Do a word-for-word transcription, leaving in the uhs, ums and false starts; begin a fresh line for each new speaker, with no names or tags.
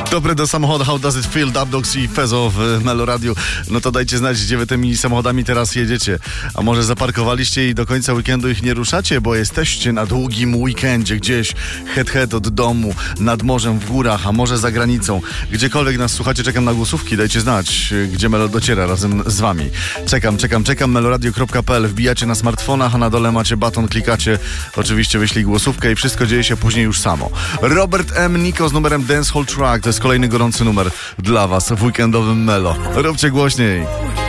Dobre do samochodu, How Does It Feel, Dubdogs i Fezo w Melo Radio. No to dajcie znać, gdzie wy tymi samochodami teraz jedziecie. A może zaparkowaliście i do końca weekendu ich nie ruszacie, bo jesteście na długim weekendzie gdzieś head head od domu, nad morzem, w górach, a może za granicą. Gdziekolwiek nas słuchacie, czekam na głosówki, dajcie znać, gdzie Melo dociera razem z wami. Czekam, czekam, czekam, meloradio kropka p l, wbijacie na smartfonach, a na dole macie baton, klikacie, oczywiście wyślij głosówkę i wszystko dzieje się później już samo. Robert M. Niko z numerem Dancehall Track, to jest kolejny gorący numer dla was w weekendowym Melo. Róbcie głośniej.